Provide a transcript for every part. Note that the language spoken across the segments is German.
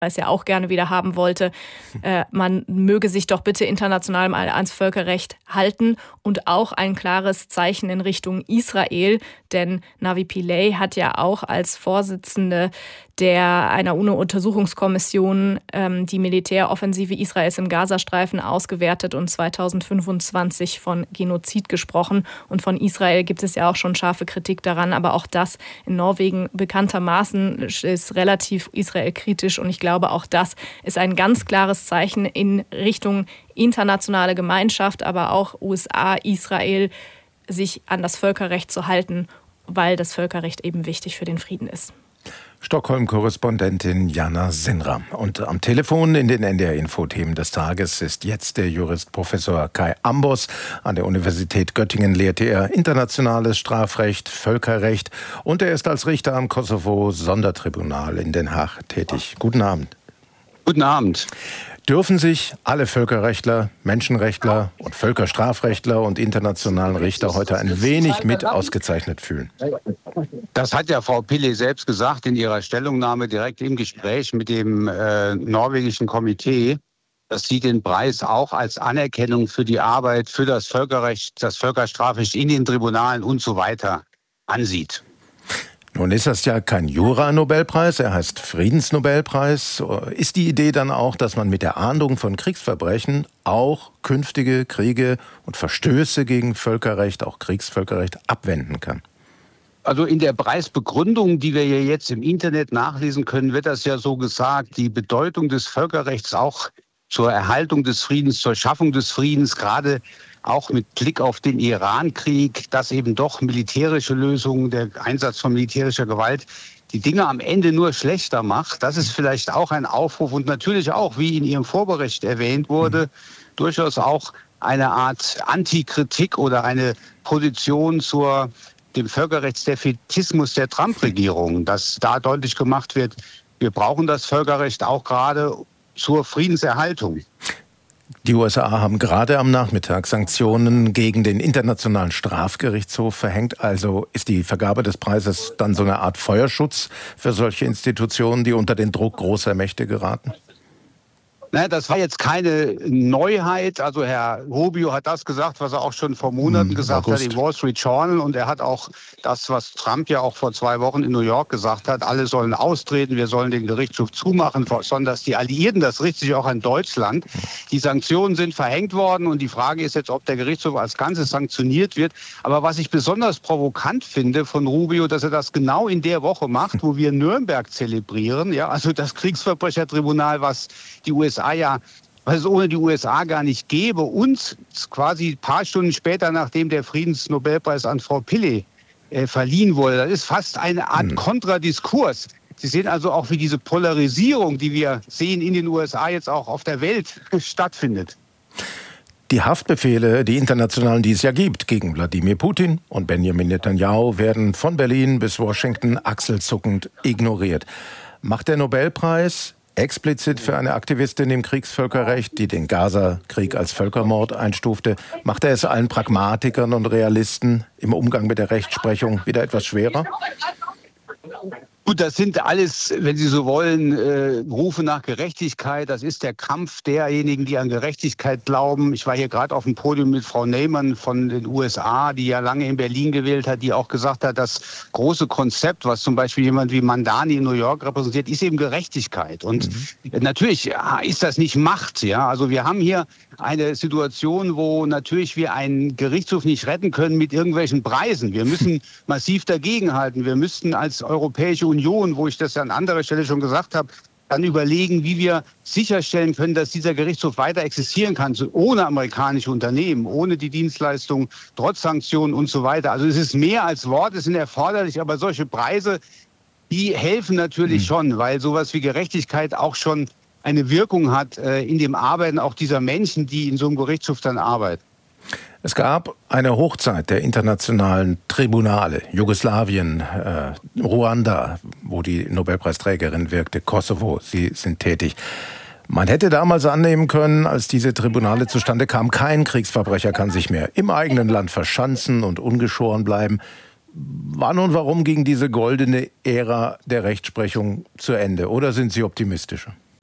es ja auch gerne wieder haben wollte, man möge sich doch bitte international mal ans Völkerrecht halten und auch ein klares Zeichen in Richtung Israel. Denn Navi Pillay hat ja auch als Vorsitzende einer UNO-Untersuchungskommission die Militäroffensive Israels im Gazastreifen ausgewertet und 2025 von Genozid gesprochen. Und von Israel gibt es ja auch schon scharfe Kritik daran. Aber auch das in Norwegen bekanntermaßen ist relativ israelkritisch. Und ich glaube, auch das ist ein ganz klares Zeichen in Richtung internationale Gemeinschaft, aber auch USA, Israel, sich an das Völkerrecht zu halten, weil das Völkerrecht eben wichtig für den Frieden ist. Stockholm-Korrespondentin Jana Sinra. Und am Telefon in den NDR-Info-Themen des Tages ist jetzt der Jurist Professor Kai Ambos. An der Universität Göttingen lehrte er internationales Strafrecht, Völkerrecht und er ist als Richter am Kosovo-Sondertribunal in Den Haag tätig. Guten Abend. Guten Abend. Dürfen sich alle Völkerrechtler, Menschenrechtler und Völkerstrafrechtler und internationalen Richter heute ein wenig mit ausgezeichnet fühlen? Das hat ja Frau Pillay selbst gesagt in ihrer Stellungnahme direkt im Gespräch mit dem norwegischen Komitee, dass sie den Preis auch als Anerkennung für die Arbeit, für das Völkerrecht, das Völkerstrafrecht in den Tribunalen und so weiter ansieht. Nun ist das ja kein Jura-Nobelpreis, er heißt Friedensnobelpreis. Ist die Idee dann auch, dass man mit der Ahndung von Kriegsverbrechen auch künftige Kriege und Verstöße gegen Völkerrecht, auch Kriegsvölkerrecht, abwenden kann? Also in der Preisbegründung, die wir ja jetzt im Internet nachlesen können, wird das ja so gesagt, die Bedeutung des Völkerrechts auch zur Erhaltung des Friedens, zur Schaffung des Friedens, gerade auch mit Blick auf den Iran-Krieg, dass eben doch militärische Lösungen, der Einsatz von militärischer Gewalt die Dinge am Ende nur schlechter macht. Das ist vielleicht auch ein Aufruf und natürlich auch, wie in Ihrem Vorbericht erwähnt wurde, durchaus auch eine Art Antikritik oder eine Position dem Völkerrechtsdefätismus der Trump-Regierung, dass da deutlich gemacht wird, wir brauchen das Völkerrecht auch gerade zur Friedenserhaltung. Die USA haben gerade am Nachmittag Sanktionen gegen den Internationalen Strafgerichtshof verhängt. Also ist die Vergabe des Preises dann so eine Art Feuerschutz für solche Institutionen, die unter den Druck großer Mächte geraten? Naja, das war jetzt keine Neuheit. Also Herr Rubio hat das gesagt, was er auch schon vor Monaten gesagt hat im Wall Street Journal. Und er hat auch das, was Trump ja auch vor 2 Wochen in New York gesagt hat, alle sollen austreten, wir sollen den Gerichtshof zumachen, besonders die Alliierten, das richtet sich auch an Deutschland. Die Sanktionen sind verhängt worden und die Frage ist jetzt, ob der Gerichtshof als Ganzes sanktioniert wird. Aber was ich besonders provokant finde von Rubio, dass er das genau in der Woche macht, wo wir Nürnberg zelebrieren, ja, also das Kriegsverbrechertribunal, was die USA was es ohne die USA gar nicht gäbe, uns quasi ein paar Stunden später, nachdem der Friedensnobelpreis an Frau Pillay verliehen wurde. Das ist fast eine Art Kontradiskurs. Sie sehen also auch, wie diese Polarisierung, die wir sehen in den USA, jetzt auch auf der Welt stattfindet. Die Haftbefehle, die internationalen, die es ja gibt, gegen Wladimir Putin und Benjamin Netanyahu, werden von Berlin bis Washington achselzuckend ignoriert. Macht der Nobelpreis explizit für eine Aktivistin im Kriegsvölkerrecht, die den Gaza-Krieg als Völkermord einstufte, macht er es allen Pragmatikern und Realisten im Umgang mit der Rechtsprechung wieder etwas schwerer? Gut, das sind alles, wenn Sie so wollen, Rufe nach Gerechtigkeit. Das ist der Kampf derjenigen, die an Gerechtigkeit glauben. Ich war hier gerade auf dem Podium mit Frau Neyman von den USA, die ja lange in Berlin gewählt hat, die auch gesagt hat, das große Konzept, was zum Beispiel jemand wie Mandani in New York repräsentiert, ist eben Gerechtigkeit. Und natürlich ist das nicht Macht. Ja? Also wir haben hier eine Situation, wo natürlich wir einen Gerichtshof nicht retten können mit irgendwelchen Preisen. Wir müssen massiv dagegenhalten. Wir müssten als Europäische Union, wo ich das ja an anderer Stelle schon gesagt habe, dann überlegen, wie wir sicherstellen können, dass dieser Gerichtshof weiter existieren kann, ohne amerikanische Unternehmen, ohne die Dienstleistung, trotz Sanktionen und so weiter. Also es ist mehr als Worte, sind erforderlich, aber solche Preise, die helfen natürlich schon, weil sowas wie Gerechtigkeit auch schon eine Wirkung hat in dem Arbeiten auch dieser Menschen, die in so einem Gerichtshof dann arbeiten. Es gab eine Hochzeit der internationalen Tribunale, Jugoslawien, Ruanda, wo die Nobelpreisträgerin wirkte, Kosovo, Sie sind tätig. Man hätte damals annehmen können, als diese Tribunale zustande kamen, kein Kriegsverbrecher kann sich mehr im eigenen Land verschanzen und ungeschoren bleiben. Wann und warum ging diese goldene Ära der Rechtsprechung zu Ende? Oder sind Sie optimistischer?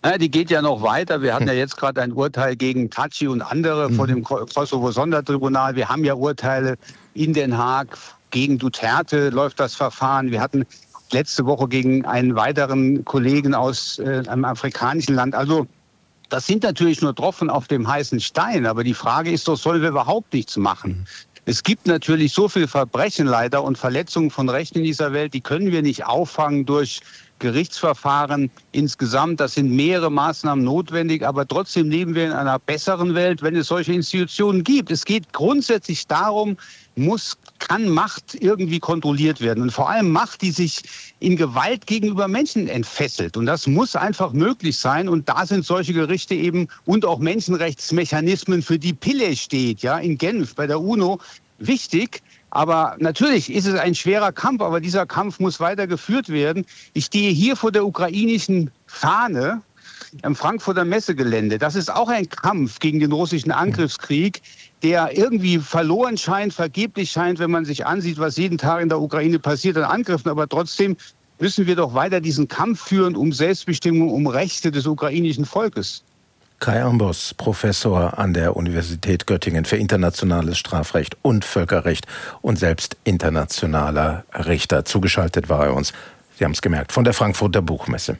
Ja, die geht ja noch weiter. Wir hatten ja jetzt gerade ein Urteil gegen Thaçi und andere vor dem Kosovo-Sondertribunal. Wir haben ja Urteile in Den Haag. Gegen Duterte läuft das Verfahren. Wir hatten letzte Woche gegen einen weiteren Kollegen aus einem afrikanischen Land. Also das sind natürlich nur Tropfen auf dem heißen Stein. Aber die Frage ist doch, sollen wir überhaupt nichts machen? Es gibt natürlich so viel Verbrechen leider und Verletzungen von Rechten in dieser Welt, die können wir nicht auffangen durch Gerichtsverfahren insgesamt. Das sind mehrere Maßnahmen notwendig, aber trotzdem leben wir in einer besseren Welt, wenn es solche Institutionen gibt. Es geht grundsätzlich darum, kann Macht irgendwie kontrolliert werden. Und vor allem Macht, die sich in Gewalt gegenüber Menschen entfesselt. Und das muss einfach möglich sein. Und da sind solche Gerichte eben und auch Menschenrechtsmechanismen, für die Pillay steht, ja, in Genf bei der UNO, wichtig. Aber natürlich ist es ein schwerer Kampf, aber dieser Kampf muss weiter geführt werden. Ich stehe hier vor der ukrainischen Fahne am Frankfurter Messegelände. Das ist auch ein Kampf gegen den russischen Angriffskrieg, der irgendwie verloren scheint, vergeblich scheint, wenn man sich ansieht, was jeden Tag in der Ukraine passiert an Angriffen. Aber trotzdem müssen wir doch weiter diesen Kampf führen um Selbstbestimmung, um Rechte des ukrainischen Volkes. Kai Ambos, Professor an der Universität Göttingen für internationales Strafrecht und Völkerrecht und selbst internationaler Richter. Zugeschaltet war er uns, Sie haben es gemerkt, von der Frankfurter Buchmesse.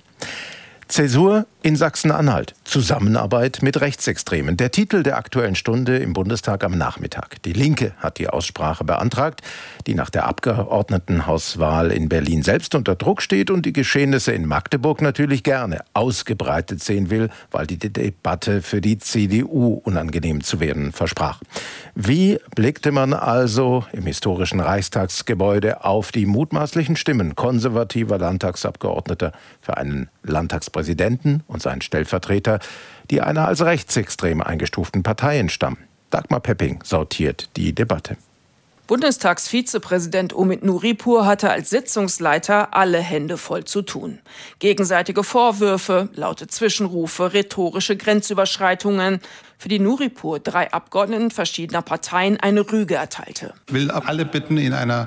Zäsur in Sachsen-Anhalt. Zusammenarbeit mit Rechtsextremen. Der Titel der Aktuellen Stunde im Bundestag am Nachmittag. Die Linke hat die Aussprache beantragt, die nach der Abgeordnetenhauswahl in Berlin selbst unter Druck steht und die Geschehnisse in Magdeburg natürlich gerne ausgebreitet sehen will, weil die Debatte für die CDU unangenehm zu werden versprach. Wie blickte man also im historischen Reichstagsgebäude auf die mutmaßlichen Stimmen konservativer Landtagsabgeordneter für einen Landtagspräsidenten und seinen Stellvertreter, die einer als rechtsextrem eingestuften Partei entstammen? Dagmar Pepping sortiert die Debatte. Bundestagsvizepräsident Omid Nuripur hatte als Sitzungsleiter alle Hände voll zu tun. Gegenseitige Vorwürfe, laute Zwischenrufe, rhetorische Grenzüberschreitungen, für die Nuripur 3 Abgeordneten verschiedener Parteien eine Rüge erteilte. Ich will alle bitten, in einer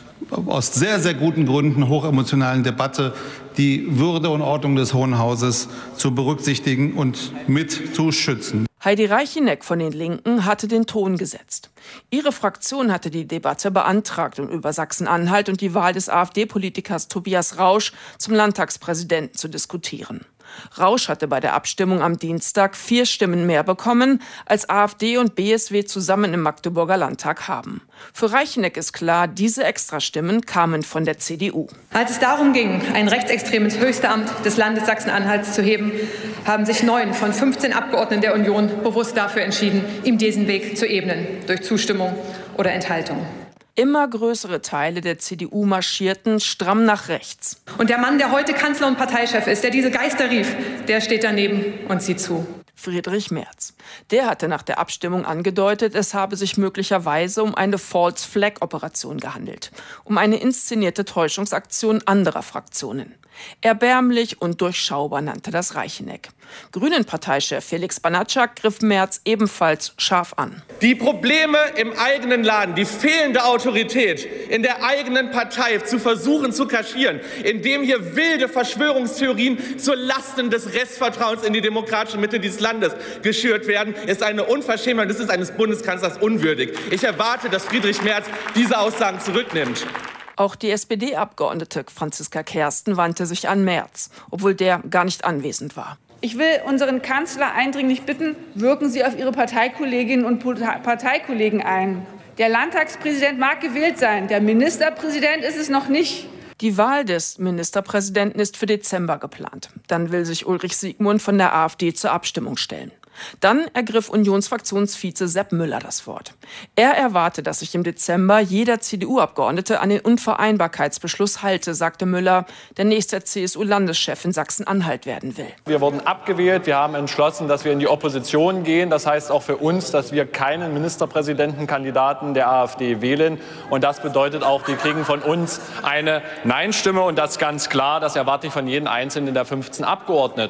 aus sehr, sehr guten Gründen hochemotionalen Debatte die Würde und Ordnung des Hohen Hauses zu berücksichtigen und mit zu schützen. Heidi Reicheneck von den Linken hatte den Ton gesetzt. Ihre Fraktion hatte die Debatte beantragt, um über Sachsen-Anhalt und die Wahl des AfD-Politikers Tobias Rausch zum Landtagspräsidenten zu diskutieren. Rausch hatte bei der Abstimmung am Dienstag 4 Stimmen mehr bekommen, als AfD und BSW zusammen im Magdeburger Landtag haben. Für Reicheneck ist klar, diese Extrastimmen kamen von der CDU. Als es darum ging, ein rechtsextremes Höchstamt des Landes Sachsen-Anhalts zu heben, haben sich 9 von 15 Abgeordneten der Union bewusst dafür entschieden, ihm diesen Weg zu ebnen, durch Zustimmung oder Enthaltung. Immer größere Teile der CDU marschierten stramm nach rechts. Und der Mann, der heute Kanzler und Parteichef ist, der diese Geister rief, der steht daneben und sieht zu. Friedrich Merz. Der hatte nach der Abstimmung angedeutet, es habe sich möglicherweise um eine False-Flag-Operation gehandelt, um eine inszenierte Täuschungsaktion anderer Fraktionen. Erbärmlich und durchschaubar nannte das Reicheneck. Grünen-Parteichef Felix Banatschak griff Merz ebenfalls scharf an. Die Probleme im eigenen Laden, die fehlende Autorität in der eigenen Partei zu versuchen zu kaschieren, indem hier wilde Verschwörungstheorien zu Lasten des Restvertrauens in die demokratische Mitte dieses Landes geschürt werden, ist eine Unverschämtheit, das ist eines Bundeskanzlers unwürdig. Ich erwarte, dass Friedrich Merz diese Aussagen zurücknimmt. Auch die SPD-Abgeordnete Franziska Kersten wandte sich an Merz, obwohl der gar nicht anwesend war. Ich will unseren Kanzler eindringlich bitten, wirken Sie auf Ihre Parteikolleginnen und Parteikollegen ein. Der Landtagspräsident mag gewählt sein, der Ministerpräsident ist es noch nicht. Die Wahl des Ministerpräsidenten ist für Dezember geplant. Dann will sich Ulrich Siegmund von der AfD zur Abstimmung stellen. Dann ergriff Unionsfraktionsvize Sepp Müller das Wort. Er erwarte, dass sich im Dezember jeder CDU-Abgeordnete an den Unvereinbarkeitsbeschluss halte, sagte Müller, der nächste CSU-Landeschef in Sachsen-Anhalt werden will. Wir wurden abgewählt, wir haben entschlossen, dass wir in die Opposition gehen. Das heißt auch für uns, dass wir keinen Ministerpräsidentenkandidaten der AfD wählen. Und das bedeutet auch, die kriegen von uns eine Nein-Stimme. Und das ganz klar, das erwarte ich von jedem Einzelnen der 15 Abgeordneten.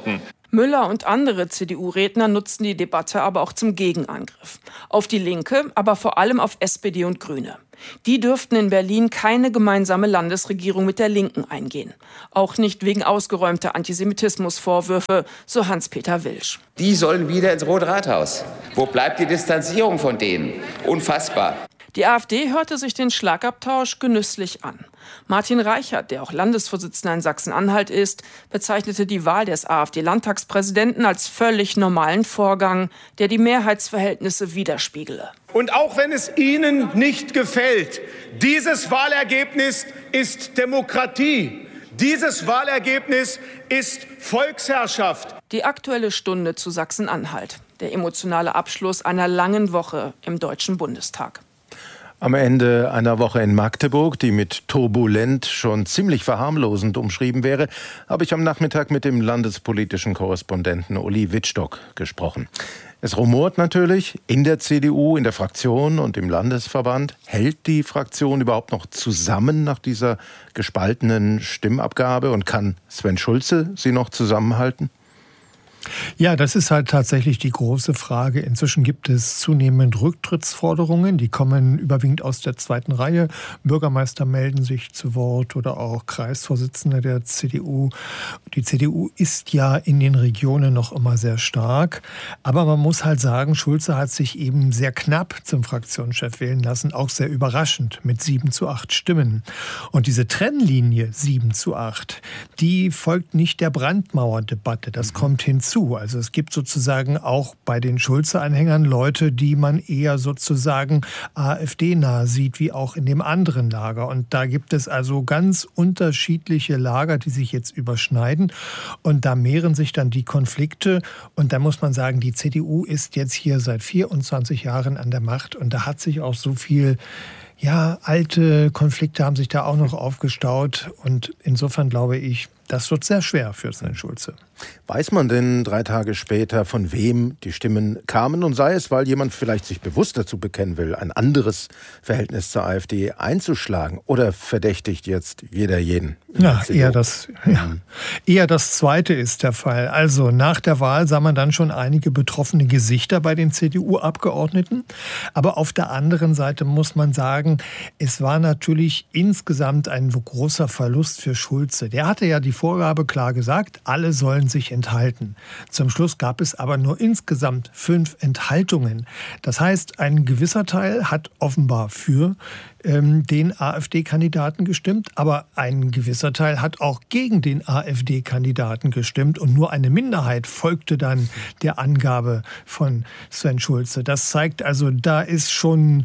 Müller und andere CDU-Redner nutzten die Debatte aber auch zum Gegenangriff. Auf die Linke, aber vor allem auf SPD und Grüne. Die dürften in Berlin keine gemeinsame Landesregierung mit der Linken eingehen. Auch nicht wegen ausgeräumter Antisemitismusvorwürfe, so Hans-Peter Wilsch. Die sollen wieder ins Rote Rathaus. Wo bleibt die Distanzierung von denen? Unfassbar. Die AfD hörte sich den Schlagabtausch genüsslich an. Martin Reichert, der auch Landesvorsitzender in Sachsen-Anhalt ist, bezeichnete die Wahl des AfD-Landtagspräsidenten als völlig normalen Vorgang, der die Mehrheitsverhältnisse widerspiegele. Und auch wenn es Ihnen nicht gefällt, dieses Wahlergebnis ist Demokratie. Dieses Wahlergebnis ist Volksherrschaft. Die Aktuelle Stunde zu Sachsen-Anhalt. Der emotionale Abschluss einer langen Woche im Deutschen Bundestag. Am Ende einer Woche in Magdeburg, die mit turbulent schon ziemlich verharmlosend umschrieben wäre, habe ich am Nachmittag mit dem landespolitischen Korrespondenten Uli Wittstock gesprochen. Es rumort natürlich in der CDU, in der Fraktion und im Landesverband. Hält die Fraktion überhaupt noch zusammen nach dieser gespaltenen Stimmabgabe und kann Sven Schulze sie noch zusammenhalten? Ja, das ist halt tatsächlich die große Frage. Inzwischen gibt es zunehmend Rücktrittsforderungen. Die kommen überwiegend aus der zweiten Reihe. Bürgermeister melden sich zu Wort oder auch Kreisvorsitzende der CDU. Die CDU ist ja in den Regionen noch immer sehr stark. Aber man muss halt sagen, Schulze hat sich eben sehr knapp zum Fraktionschef wählen lassen. Auch sehr überraschend mit 7:8 Stimmen. Und diese Trennlinie 7:8, die folgt nicht der Brandmauerdebatte. Das kommt hinzu. Also es gibt sozusagen auch bei den Schulze-Anhängern Leute, die man eher sozusagen AfD-nah sieht, wie auch in dem anderen Lager. Und da gibt es also ganz unterschiedliche Lager, die sich jetzt überschneiden. Und da mehren sich dann die Konflikte. Und da muss man sagen, die CDU ist jetzt hier seit 24 Jahren an der Macht. Und da hat sich auch so viel... Ja, alte Konflikte haben sich da auch noch aufgestaut. Und insofern glaube ich, das wird sehr schwer für Sven Schulze. Weiß man denn 3 Tage später, von wem die Stimmen kamen? Und sei es, weil jemand vielleicht sich bewusst dazu bekennen will, ein anderes Verhältnis zur AfD einzuschlagen? Oder verdächtigt jetzt jeder jeden? Ja, eher das Zweite ist der Fall. Also nach der Wahl sah man dann schon einige betroffene Gesichter bei den CDU-Abgeordneten. Aber auf der anderen Seite muss man sagen, es war natürlich insgesamt ein großer Verlust für Schulze. Der hatte ja die Vorgabe klar gesagt, alle sollen sich enthalten. Zum Schluss gab es aber nur insgesamt 5 Enthaltungen. Das heißt, ein gewisser Teil hat offenbar für den AfD-Kandidaten gestimmt, aber ein gewisser Teil hat auch gegen den AfD-Kandidaten gestimmt und nur eine Minderheit folgte dann der Angabe von Sven Schulze. Das zeigt also, da ist schon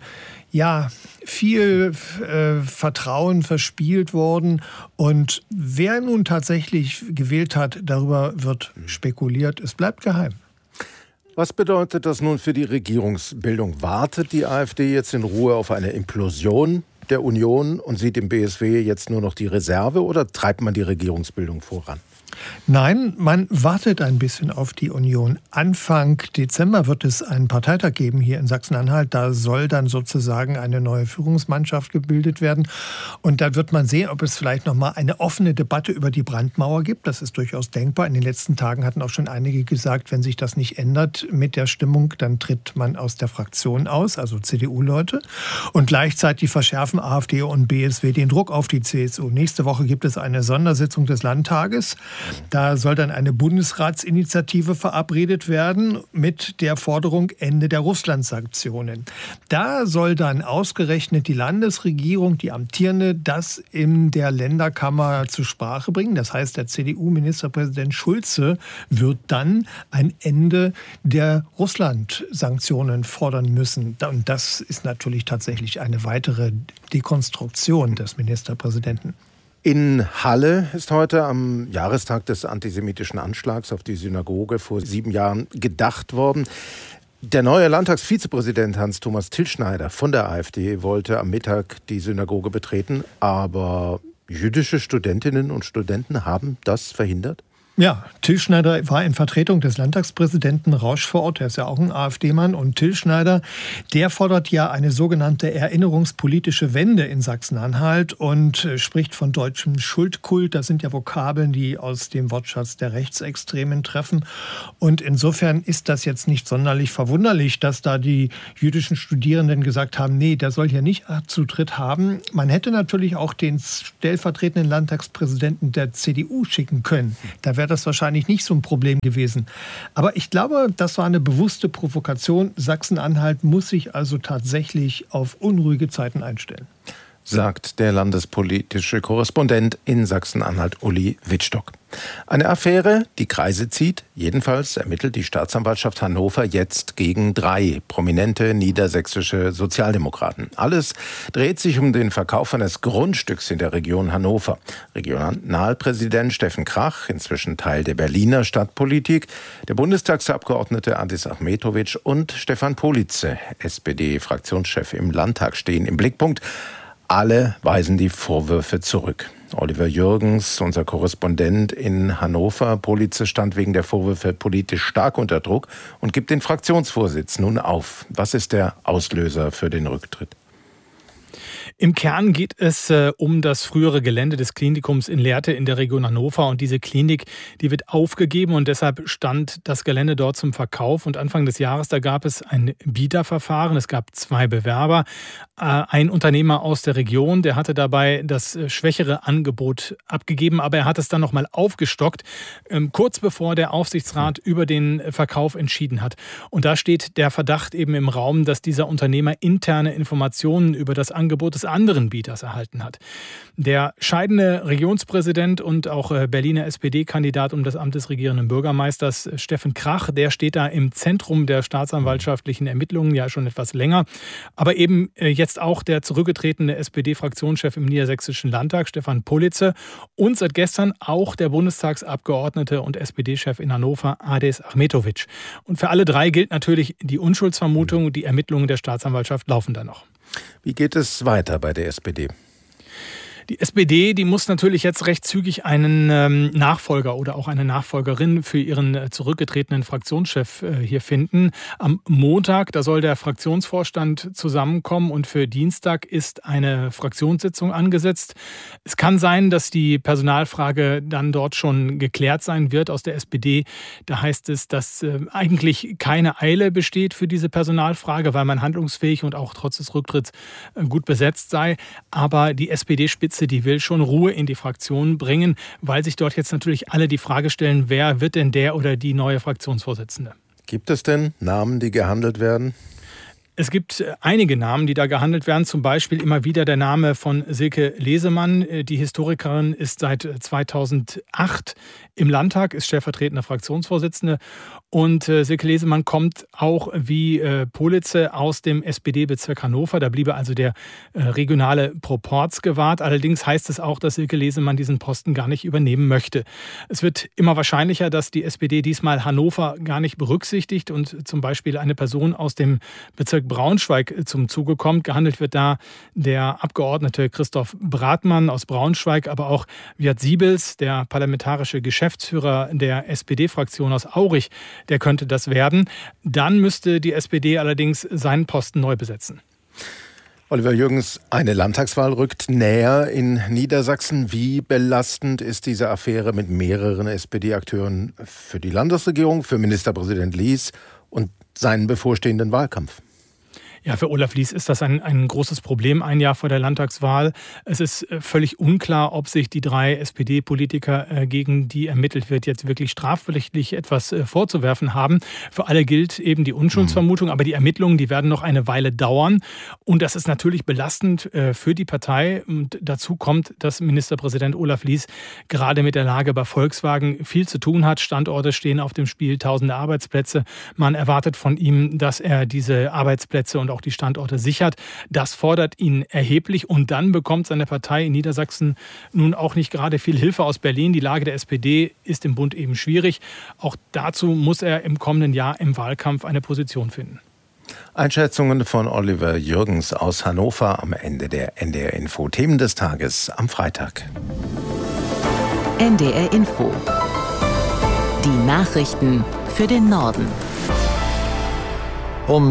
viel Vertrauen verspielt worden. Und wer nun tatsächlich gewählt hat, darüber wird spekuliert. Es bleibt geheim. Was bedeutet das nun für die Regierungsbildung? Wartet die AfD jetzt in Ruhe auf eine Implosion der Union und sieht im BSW jetzt nur noch die Reserve oder treibt man die Regierungsbildung voran? Nein, man wartet ein bisschen auf die Union. Anfang Dezember wird es einen Parteitag geben hier in Sachsen-Anhalt. Da soll dann sozusagen eine neue Führungsmannschaft gebildet werden. Und da wird man sehen, ob es vielleicht noch mal eine offene Debatte über die Brandmauer gibt. Das ist durchaus denkbar. In den letzten Tagen hatten auch schon einige gesagt, wenn sich das nicht ändert mit der Stimmung, dann tritt man aus der Fraktion aus, also CDU-Leute. Und gleichzeitig verschärfen AfD und BSW den Druck auf die CSU. Nächste Woche gibt es eine Sondersitzung des Landtages. Da soll dann eine Bundesratsinitiative verabredet werden mit der Forderung Ende der Russland-Sanktionen. Da soll dann ausgerechnet die Landesregierung, die amtierende, das in der Länderkammer zur Sprache bringen. Das heißt, der CDU-Ministerpräsident Schulze wird dann ein Ende der Russland-Sanktionen fordern müssen. Und das ist natürlich tatsächlich eine weitere Dekonstruktion des Ministerpräsidenten. In Halle ist heute am Jahrestag des antisemitischen Anschlags auf die Synagoge vor 7 Jahren gedacht worden. Der neue Landtagsvizepräsident Hans-Thomas Tilschneider von der AfD wollte am Mittag die Synagoge betreten, aber jüdische Studentinnen und Studenten haben das verhindert? Ja, Till Schneider war in Vertretung des Landtagspräsidenten Rausch vor Ort. Der ist ja auch ein AfD-Mann. Und Till Schneider, der fordert ja eine sogenannte erinnerungspolitische Wende in Sachsen-Anhalt und spricht von deutschem Schuldkult. Das sind ja Vokabeln, die aus dem Wortschatz der Rechtsextremen treffen. Und insofern ist das jetzt nicht sonderlich verwunderlich, dass da die jüdischen Studierenden gesagt haben, nee, der soll hier nicht Zutritt haben. Man hätte natürlich auch den stellvertretenden Landtagspräsidenten der CDU schicken können. Da wäre das wahrscheinlich nicht so ein Problem gewesen. Aber ich glaube, das war eine bewusste Provokation. Sachsen-Anhalt muss sich also tatsächlich auf unruhige Zeiten einstellen. Sagt der landespolitische Korrespondent in Sachsen-Anhalt, Uli Wittstock. Eine Affäre, die Kreise zieht. Jedenfalls ermittelt die Staatsanwaltschaft Hannover jetzt gegen 3 prominente niedersächsische Sozialdemokraten. Alles dreht sich um den Verkauf eines Grundstücks in der Region Hannover. Regionalpräsident Steffen Krach, inzwischen Teil der Berliner Stadtpolitik, der Bundestagsabgeordnete Adis Achmetović und Stefan Politze, SPD-Fraktionschef im Landtag, stehen im Blickpunkt. Alle weisen die Vorwürfe zurück. Oliver Jürgens, unser Korrespondent in Hannover, Politze stand wegen der Vorwürfe politisch stark unter Druck und gibt den Fraktionsvorsitz nun auf. Was ist der Auslöser für den Rücktritt? Im Kern geht es um das frühere Gelände des Klinikums in Lehrte in der Region Hannover. Und diese Klinik, die wird aufgegeben und deshalb stand das Gelände dort zum Verkauf. Und Anfang des Jahres, da gab es ein Bieterverfahren. Es gab 2 Bewerber. Ein Unternehmer aus der Region, der hatte dabei das schwächere Angebot abgegeben, aber er hat es dann nochmal aufgestockt, kurz bevor der Aufsichtsrat über den Verkauf entschieden hat. Und da steht der Verdacht eben im Raum, dass dieser Unternehmer interne Informationen über das Angebot des anderen Bieters erhalten hat. Der scheidende Regionspräsident und auch Berliner SPD-Kandidat um das Amt des regierenden Bürgermeisters Steffen Krach, der steht da im Zentrum der staatsanwaltschaftlichen Ermittlungen ja schon etwas länger. Aber eben jetzt auch der zurückgetretene SPD-Fraktionschef im Niedersächsischen Landtag, Stefan Politze, und seit gestern auch der Bundestagsabgeordnete und SPD-Chef in Hannover, Adis Achmetović. Und für alle 3 gilt natürlich die Unschuldsvermutung. Die Ermittlungen der Staatsanwaltschaft laufen da noch. Wie geht es weiter bei der SPD? Die SPD, die muss natürlich jetzt recht zügig einen Nachfolger oder auch eine Nachfolgerin für ihren zurückgetretenen Fraktionschef hier finden. Am Montag, da soll der Fraktionsvorstand zusammenkommen und für Dienstag ist eine Fraktionssitzung angesetzt. Es kann sein, dass die Personalfrage dann dort schon geklärt sein wird aus der SPD. Da heißt es, dass eigentlich keine Eile besteht für diese Personalfrage, weil man handlungsfähig und auch trotz des Rücktritts gut besetzt sei. Aber die SPD-Spitze, die will schon Ruhe in die Fraktion bringen, weil sich dort jetzt natürlich alle die Frage stellen, wer wird denn der oder die neue Fraktionsvorsitzende? Gibt es denn Namen, die gehandelt werden? Es gibt einige Namen, die da gehandelt werden. Zum Beispiel immer wieder der Name von Silke Lesemann. Die Historikerin ist seit 2008 im Landtag, ist stellvertretende Fraktionsvorsitzende. Und Silke Lesemann kommt auch wie Politze aus dem SPD-Bezirk Hannover. Da bliebe also der regionale Proporz gewahrt. Allerdings heißt es auch, dass Silke Lesemann diesen Posten gar nicht übernehmen möchte. Es wird immer wahrscheinlicher, dass die SPD diesmal Hannover gar nicht berücksichtigt und zum Beispiel eine Person aus dem Bezirk Braunschweig zum Zuge kommt. Gehandelt wird da der Abgeordnete Christoph Bratmann aus Braunschweig, aber auch Wirt Siebels, der parlamentarische Geschäftsführer der SPD-Fraktion aus Aurich, der könnte das werden. Dann müsste die SPD allerdings seinen Posten neu besetzen. Oliver Jürgens, eine Landtagswahl rückt näher in Niedersachsen. Wie belastend ist diese Affäre mit mehreren SPD-Akteuren für die Landesregierung, für Ministerpräsident Lies und seinen bevorstehenden Wahlkampf? Ja, für Olaf Lies ist das ein großes Problem, ein Jahr vor der Landtagswahl. Es ist völlig unklar, ob sich die 3 SPD-Politiker, gegen die ermittelt wird, jetzt wirklich strafrechtlich etwas vorzuwerfen haben. Für alle gilt eben die Unschuldsvermutung, aber die Ermittlungen, die werden noch eine Weile dauern. Und das ist natürlich belastend für die Partei. Und dazu kommt, dass Ministerpräsident Olaf Lies gerade mit der Lage bei Volkswagen viel zu tun hat. Standorte stehen auf dem Spiel, tausende Arbeitsplätze. Man erwartet von ihm, dass er diese Arbeitsplätze und auch die Standorte sichert. Das fordert ihn erheblich und dann bekommt seine Partei in Niedersachsen nun auch nicht gerade viel Hilfe aus Berlin. Die Lage der SPD ist im Bund eben schwierig. Auch dazu muss er im kommenden Jahr im Wahlkampf eine Position finden. Einschätzungen von Oliver Jürgens aus Hannover am Ende der NDR Info. Themen des Tages am Freitag. NDR Info. Die Nachrichten für den Norden. Um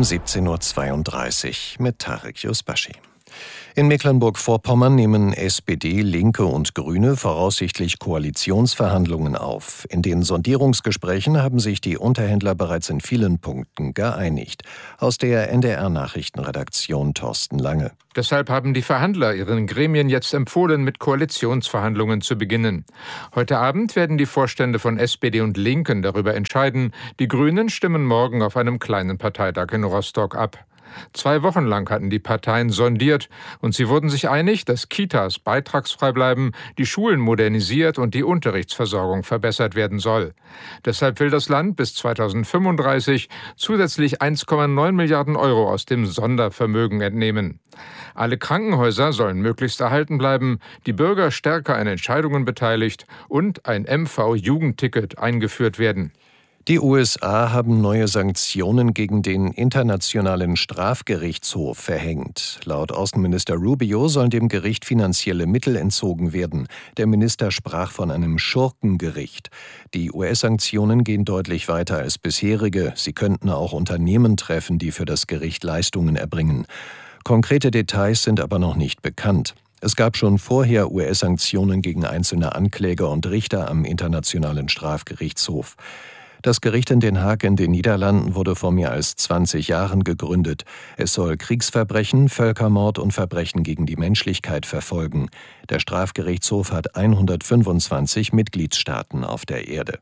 17.32 Uhr mit Tarek Yusbashi. In Mecklenburg-Vorpommern nehmen SPD, Linke und Grüne voraussichtlich Koalitionsverhandlungen auf. In den Sondierungsgesprächen haben sich die Unterhändler bereits in vielen Punkten geeinigt. Aus der NDR-Nachrichtenredaktion Thorsten Lange. Deshalb haben die Verhandler ihren Gremien jetzt empfohlen, mit Koalitionsverhandlungen zu beginnen. Heute Abend werden die Vorstände von SPD und Linken darüber entscheiden. Die Grünen stimmen morgen auf einem kleinen Parteitag in Rostock ab. 2 Wochen lang hatten die Parteien sondiert und sie wurden sich einig, dass Kitas beitragsfrei bleiben, die Schulen modernisiert und die Unterrichtsversorgung verbessert werden soll. Deshalb will das Land bis 2035 zusätzlich 1,9 Milliarden Euro aus dem Sondervermögen entnehmen. Alle Krankenhäuser sollen möglichst erhalten bleiben, die Bürger stärker an Entscheidungen beteiligt und ein MV-Jugendticket eingeführt werden. Die USA haben neue Sanktionen gegen den Internationalen Strafgerichtshof verhängt. Laut Außenminister Rubio sollen dem Gericht finanzielle Mittel entzogen werden. Der Minister sprach von einem Schurkengericht. Die US-Sanktionen gehen deutlich weiter als bisherige. Sie könnten auch Unternehmen treffen, die für das Gericht Leistungen erbringen. Konkrete Details sind aber noch nicht bekannt. Es gab schon vorher US-Sanktionen gegen einzelne Ankläger und Richter am Internationalen Strafgerichtshof. Das Gericht in Den Haag in den Niederlanden wurde vor mehr als 20 Jahren gegründet. Es soll Kriegsverbrechen, Völkermord und Verbrechen gegen die Menschlichkeit verfolgen. Der Strafgerichtshof hat 125 Mitgliedstaaten auf der Erde.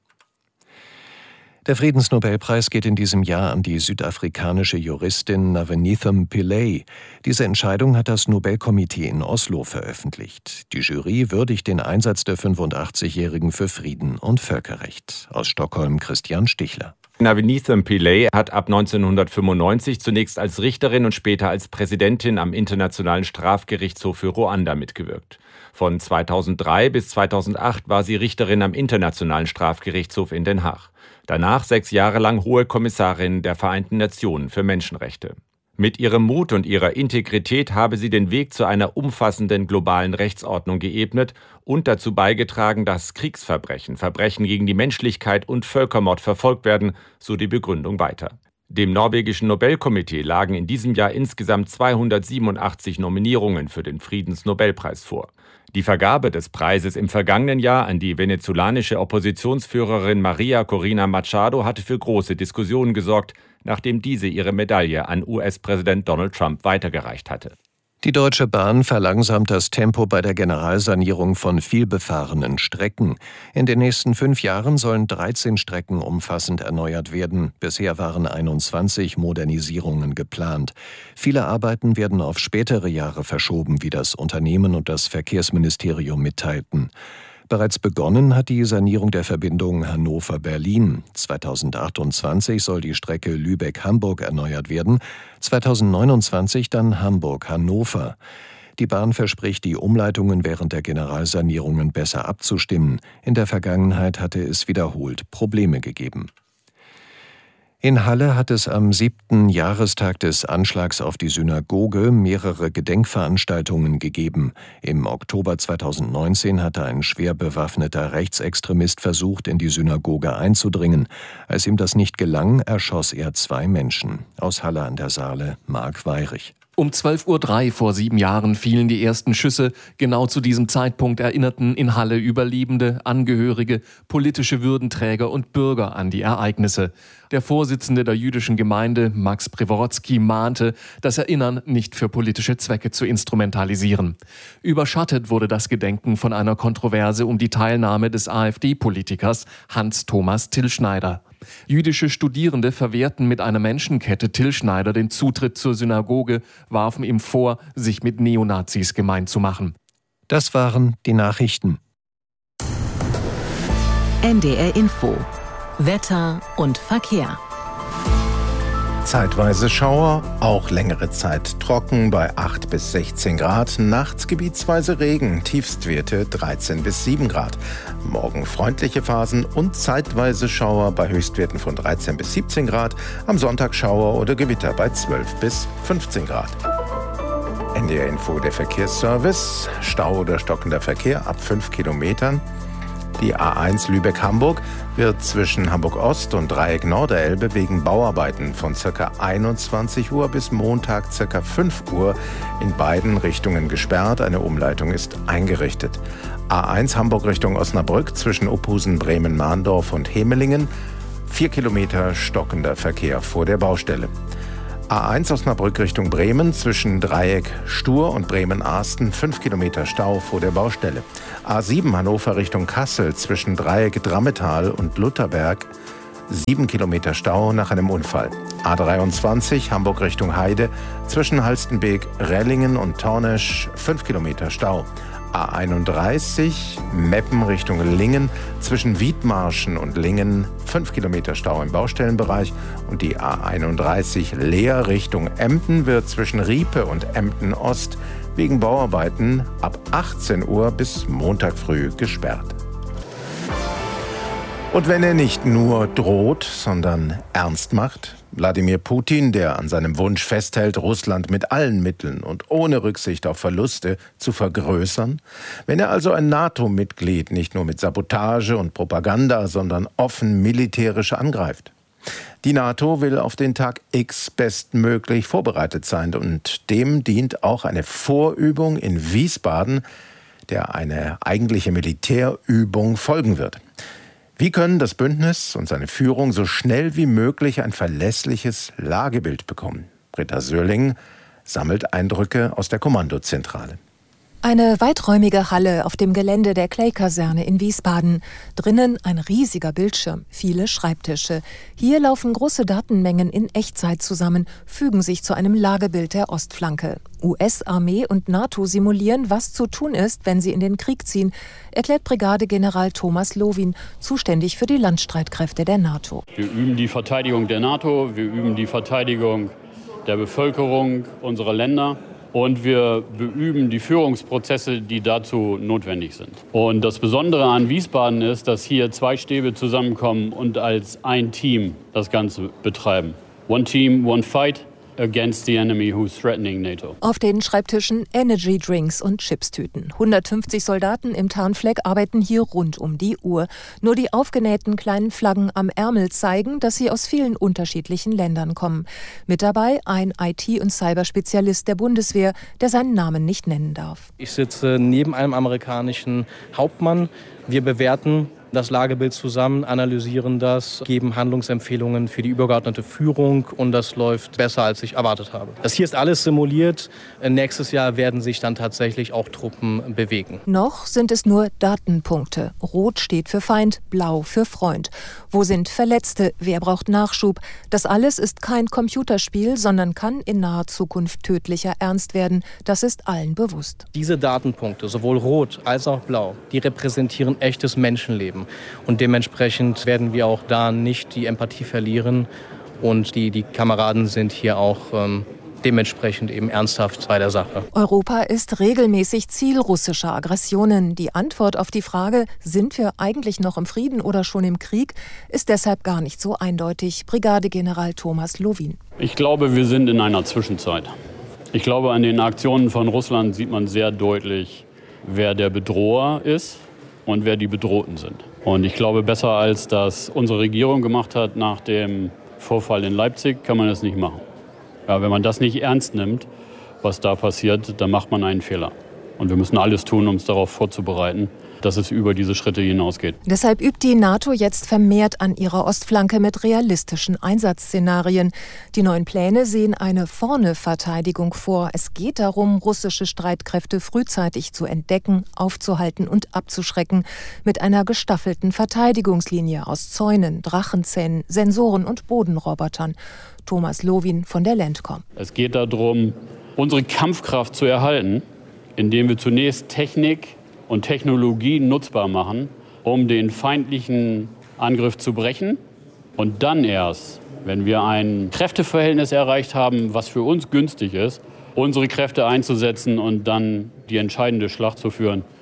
Der Friedensnobelpreis geht in diesem Jahr an die südafrikanische Juristin Navneetham Pillay. Diese Entscheidung hat das Nobelkomitee in Oslo veröffentlicht. Die Jury würdigt den Einsatz der 85-Jährigen für Frieden und Völkerrecht. Aus Stockholm Christian Stichler. Navneetham Pillay hat ab 1995 zunächst als Richterin und später als Präsidentin am Internationalen Strafgerichtshof für Ruanda mitgewirkt. Von 2003 bis 2008 war sie Richterin am Internationalen Strafgerichtshof in Den Haag. Danach 6 Jahre lang Hohe Kommissarin der Vereinten Nationen für Menschenrechte. Mit ihrem Mut und ihrer Integrität habe sie den Weg zu einer umfassenden globalen Rechtsordnung geebnet und dazu beigetragen, dass Kriegsverbrechen, Verbrechen gegen die Menschlichkeit und Völkermord verfolgt werden, so die Begründung weiter. Dem norwegischen Nobelkomitee lagen in diesem Jahr insgesamt 287 Nominierungen für den Friedensnobelpreis vor. Die Vergabe des Preises im vergangenen Jahr an die venezolanische Oppositionsführerin Maria Corina Machado hatte für große Diskussionen gesorgt, nachdem diese ihre Medaille an US-Präsident Donald Trump weitergereicht hatte. Die Deutsche Bahn verlangsamt das Tempo bei der Generalsanierung von vielbefahrenen Strecken. In den nächsten 5 Jahren sollen 13 Strecken umfassend erneuert werden. Bisher waren 21 Modernisierungen geplant. Viele Arbeiten werden auf spätere Jahre verschoben, wie das Unternehmen und das Verkehrsministerium mitteilten. Bereits begonnen hat die Sanierung der Verbindung Hannover-Berlin. 2028 soll die Strecke Lübeck-Hamburg erneuert werden, 2029 dann Hamburg-Hannover. Die Bahn verspricht, die Umleitungen während der Generalsanierungen besser abzustimmen. In der Vergangenheit hatte es wiederholt Probleme gegeben. In Halle hat es am 7. Jahrestag des Anschlags auf die Synagoge mehrere Gedenkveranstaltungen gegeben. Im Oktober 2019 hatte ein schwer bewaffneter Rechtsextremist versucht, in die Synagoge einzudringen. Als ihm das nicht gelang, erschoss er 2 Menschen. Aus Halle an der Saale, Marc Weyrich. Um 12.03 Uhr vor 7 Jahren fielen die ersten Schüsse. Genau zu diesem Zeitpunkt erinnerten in Halle Überlebende, Angehörige, politische Würdenträger und Bürger an die Ereignisse. Der Vorsitzende der jüdischen Gemeinde, Max Preworodzki, mahnte, das Erinnern nicht für politische Zwecke zu instrumentalisieren. Überschattet wurde das Gedenken von einer Kontroverse um die Teilnahme des AfD-Politikers Hans-Thomas Tillschneider. Jüdische Studierende verwehrten mit einer Menschenkette Tillschneider den Zutritt zur Synagoge, warfen ihm vor, sich mit Neonazis gemein zu machen. Das waren die Nachrichten. NDR Info. Wetter und Verkehr. Zeitweise Schauer, auch längere Zeit trocken bei 8 bis 16 Grad, nachts gebietsweise Regen, Tiefstwerte 13 bis 7 Grad. Morgen freundliche Phasen und zeitweise Schauer bei Höchstwerten von 13 bis 17 Grad, am Sonntag Schauer oder Gewitter bei 12 bis 15 Grad. NDR Info, der Verkehrsservice, Stau oder stockender Verkehr ab 5 Kilometern. Die A1 Lübeck-Hamburg wird zwischen Hamburg-Ost und Dreieck Norderelbe wegen Bauarbeiten von ca. 21 Uhr bis Montag ca. 5 Uhr in beiden Richtungen gesperrt. Eine Umleitung ist eingerichtet. A1 Hamburg Richtung Osnabrück zwischen Ophusen, Bremen, Mahndorf und Hemelingen. 4 Kilometer stockender Verkehr vor der Baustelle. A1 Osnabrück Richtung Bremen zwischen Dreieck Stur und Bremen-Arsten 5 Kilometer Stau vor der Baustelle. A7 Hannover Richtung Kassel zwischen Dreieck Drammetal und Lutherberg 7 Kilometer Stau nach einem Unfall. A23 Hamburg Richtung Heide zwischen Halstenbek, Rellingen und Tornesch 5 Kilometer Stau. A31 Meppen Richtung Lingen zwischen Wiedmarschen und Lingen 5 Kilometer Stau im Baustellenbereich und die A31 Leer Richtung Emden wird zwischen Riepe und Emden Ost wegen Bauarbeiten ab 18 Uhr bis Montag früh gesperrt. Und wenn er nicht nur droht, sondern ernst macht, Wladimir Putin, der an seinem Wunsch festhält, Russland mit allen Mitteln und ohne Rücksicht auf Verluste zu vergrößern, wenn er also ein NATO-Mitglied nicht nur mit Sabotage und Propaganda, sondern offen militärisch angreift. Die NATO will auf den Tag X bestmöglich vorbereitet sein und dem dient auch eine Vorübung in Wiesbaden, der eine eigentliche Militärübung folgen wird. Wie können das Bündnis und seine Führung so schnell wie möglich ein verlässliches Lagebild bekommen? Britta Söhrling sammelt Eindrücke aus der Kommandozentrale. Eine weiträumige Halle auf dem Gelände der Clay-Kaserne in Wiesbaden. Drinnen ein riesiger Bildschirm, viele Schreibtische. Hier laufen große Datenmengen in Echtzeit zusammen, fügen sich zu einem Lagebild der Ostflanke. US-Armee und NATO simulieren, was zu tun ist, wenn sie in den Krieg ziehen, erklärt Brigadegeneral Thomas Lowin, zuständig für die Landstreitkräfte der NATO. Wir üben die Verteidigung der NATO, wir üben die Verteidigung der Bevölkerung unserer Länder. Und wir beüben die Führungsprozesse, die dazu notwendig sind. Und das Besondere an Wiesbaden ist, dass hier 2 Stäbe zusammenkommen und als ein Team das Ganze betreiben. One team, one fight against the enemy who's threatening NATO. Auf den Schreibtischen Energy Drinks und Chipstüten. 150 Soldaten im Tarnfleck arbeiten hier rund um die Uhr. Nur die aufgenähten kleinen Flaggen am Ärmel zeigen, dass sie aus vielen unterschiedlichen Ländern kommen. Mit dabei ein IT- und Cyberspezialist der Bundeswehr, der seinen Namen nicht nennen darf. Ich sitze neben einem amerikanischen Hauptmann. Wir bewerten das Lagebild zusammen, analysieren das, geben Handlungsempfehlungen für die übergeordnete Führung und das läuft besser, als ich erwartet habe. Das hier ist alles simuliert. Nächstes Jahr werden sich dann tatsächlich auch Truppen bewegen. Noch sind es nur Datenpunkte. Rot steht für Feind, blau für Freund. Wo sind Verletzte? Wer braucht Nachschub? Das alles ist kein Computerspiel, sondern kann in naher Zukunft tödlicher Ernst werden. Das ist allen bewusst. Diese Datenpunkte, sowohl rot als auch blau, die repräsentieren echtes Menschenleben. Und dementsprechend werden wir auch da nicht die Empathie verlieren. Und die Kameraden sind hier auch dementsprechend eben ernsthaft bei der Sache. Europa ist regelmäßig Ziel russischer Aggressionen. Die Antwort auf die Frage, sind wir eigentlich noch im Frieden oder schon im Krieg, ist deshalb gar nicht so eindeutig. Brigadegeneral Thomas Lowin. Ich glaube, wir sind in einer Zwischenzeit. Ich glaube, an den Aktionen von Russland sieht man sehr deutlich, wer der Bedroher ist und wer die Bedrohten sind. Und ich glaube, besser als das unsere Regierung gemacht hat nach dem Vorfall in Leipzig, kann man das nicht machen. Ja, wenn man das nicht ernst nimmt, was da passiert, dann macht man einen Fehler. Und wir müssen alles tun, um uns darauf vorzubereiten, dass es über diese Schritte hinausgeht. Deshalb übt die NATO jetzt vermehrt an ihrer Ostflanke mit realistischen Einsatzszenarien. Die neuen Pläne sehen eine Vorne-Verteidigung vor. Es geht darum, russische Streitkräfte frühzeitig zu entdecken, aufzuhalten und abzuschrecken. Mit einer gestaffelten Verteidigungslinie aus Zäunen, Drachenzähnen, Sensoren und Bodenrobotern. Thomas Lowin von der Landcom. Es geht darum, unsere Kampfkraft zu erhalten, indem wir zunächst Technik und Technologie nutzbar machen, um den feindlichen Angriff zu brechen. Und dann erst, wenn wir ein Kräfteverhältnis erreicht haben, was für uns günstig ist, unsere Kräfte einzusetzen und dann die entscheidende Schlacht zu führen,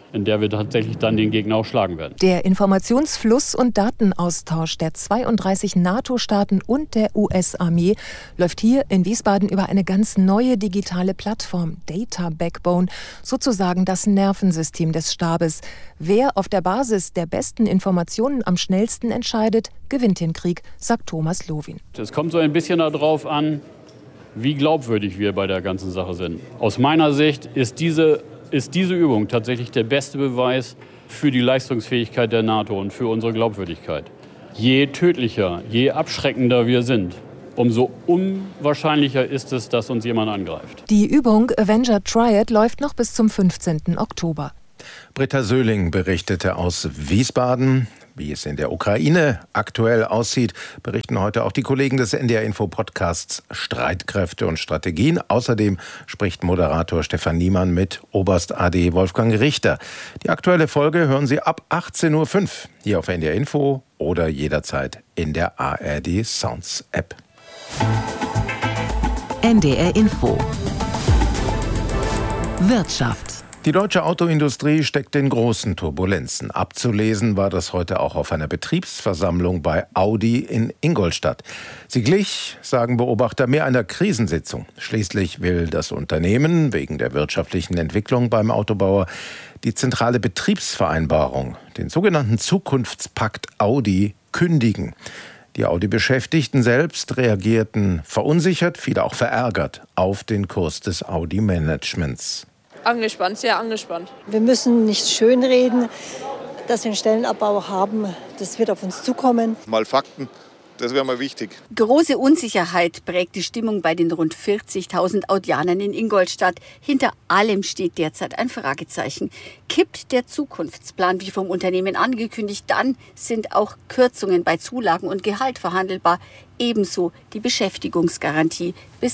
in der wir tatsächlich dann den Gegner auch schlagen werden. Der Informationsfluss und Datenaustausch der 32 NATO-Staaten und der US-Armee läuft hier in Wiesbaden über eine ganz neue digitale Plattform, Data Backbone, sozusagen das Nervensystem des Stabes. Wer auf der Basis der besten Informationen am schnellsten entscheidet, gewinnt den Krieg, sagt Thomas Lowin. Es kommt so ein bisschen darauf an, wie glaubwürdig wir bei der ganzen Sache sind. Aus meiner Sicht ist diese Übung tatsächlich der beste Beweis für die Leistungsfähigkeit der NATO und für unsere Glaubwürdigkeit. Je tödlicher, je abschreckender wir sind, umso unwahrscheinlicher ist es, dass uns jemand angreift. Die Übung Avenger Triad läuft noch bis zum 15. Oktober. Britta Söhling berichtete aus Wiesbaden. Wie es in der Ukraine aktuell aussieht, berichten heute auch die Kollegen des NDR-Info-Podcasts Streitkräfte und Strategien. Außerdem spricht Moderator Stefan Niemann mit Oberst AD Wolfgang Richter. Die aktuelle Folge hören Sie ab 18.05 Uhr hier auf NDR-Info oder jederzeit in der ARD Sounds App. NDR-Info Wirtschaft. Die deutsche Autoindustrie steckt in großen Turbulenzen. Abzulesen war das heute auch auf einer Betriebsversammlung bei Audi in Ingolstadt. Sie glich, sagen Beobachter, mehr einer Krisensitzung. Schließlich will das Unternehmen wegen der wirtschaftlichen Entwicklung beim Autobauer die zentrale Betriebsvereinbarung, den sogenannten Zukunftspakt Audi, kündigen. Die Audi-Beschäftigten selbst reagierten verunsichert, viele auch verärgert auf den Kurs des Audi-Managements. Angespannt, sehr angespannt. Wir müssen nicht schönreden, dass wir einen Stellenabbau haben. Das wird auf uns zukommen. Mal Fakten, das wäre mal wichtig. Große Unsicherheit prägt die Stimmung bei den rund 40.000 Audianern in Ingolstadt. Hinter allem steht derzeit ein Fragezeichen. Kippt der Zukunftsplan wie vom Unternehmen angekündigt, dann sind auch Kürzungen bei Zulagen und Gehalt verhandelbar. Ebenso die Beschäftigungsgarantie bis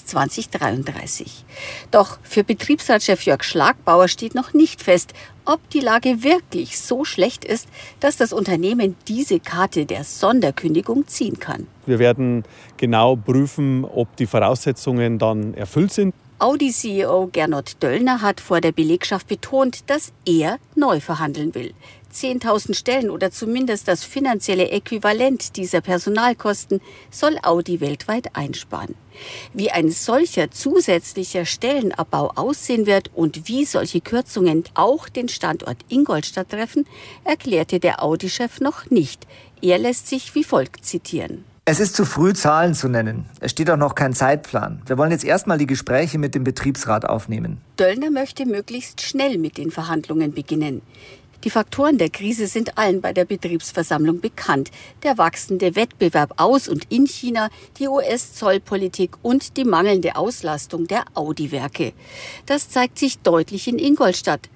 2033. Doch für Betriebsratschef Jörg Schlagbauer steht noch nicht fest, ob die Lage wirklich so schlecht ist, dass das Unternehmen diese Karte der Sonderkündigung ziehen kann. Wir werden genau prüfen, ob die Voraussetzungen dann erfüllt sind. Audi-CEO Gernot Döllner hat vor der Belegschaft betont, dass er neu verhandeln will. 10.000 Stellen oder zumindest das finanzielle Äquivalent dieser Personalkosten soll Audi weltweit einsparen. Wie ein solcher zusätzlicher Stellenabbau aussehen wird und wie solche Kürzungen auch den Standort Ingolstadt treffen, erklärte der Audi-Chef noch nicht. Er lässt sich wie folgt zitieren. Es ist zu früh, Zahlen zu nennen. Es steht auch noch kein Zeitplan. Wir wollen jetzt erstmal die Gespräche mit dem Betriebsrat aufnehmen. Döllner möchte möglichst schnell mit den Verhandlungen beginnen. Die Faktoren der Krise sind allen bei der Betriebsversammlung bekannt. Der wachsende Wettbewerb aus und in China, die US-Zollpolitik und die mangelnde Auslastung der Audi-Werke. Das zeigt sich deutlich in Ingolstadt.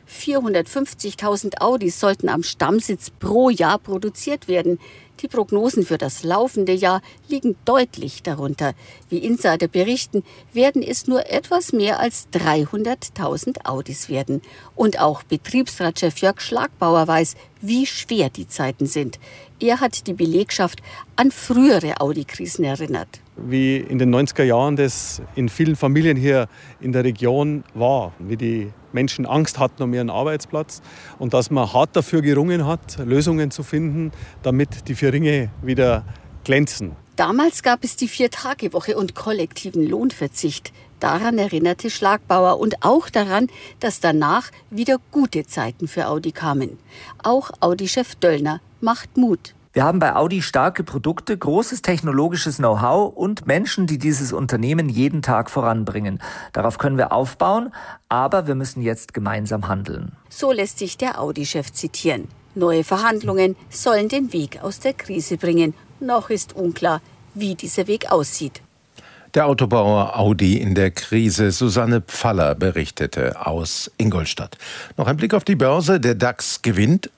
450.000 Audis sollten am Stammsitz pro Jahr produziert werden. Die Prognosen für das laufende Jahr liegen deutlich darunter. Wie Insider berichten, werden es nur etwas mehr als 300.000 Audis werden. Und auch Betriebsratschef Jörg Schlagbauer weiß, wie schwer die Zeiten sind. Er hat die Belegschaft an frühere Audi-Krisen erinnert. Wie in den 90er Jahren das in vielen Familien hier in der Region war, wie die Menschen Angst hatten um ihren Arbeitsplatz und dass man hart dafür gerungen hat, Lösungen zu finden, damit die vier Ringe wieder glänzen. Damals gab es die 4-Tage-Woche und kollektiven Lohnverzicht. Daran erinnerte Schlagbauer und auch daran, dass danach wieder gute Zeiten für Audi kamen. Auch Audi-Chef Döllner macht Mut. Wir haben bei Audi starke Produkte, großes technologisches Know-how und Menschen, die dieses Unternehmen jeden Tag voranbringen. Darauf können wir aufbauen, aber wir müssen jetzt gemeinsam handeln. So lässt sich der Audi-Chef zitieren. Neue Verhandlungen sollen den Weg aus der Krise bringen. Noch ist unklar, wie dieser Weg aussieht. Der Autobauer Audi in der Krise. Susanne Pfaller berichtete aus Ingolstadt. Noch ein Blick auf die Börse. Der DAX gewinnt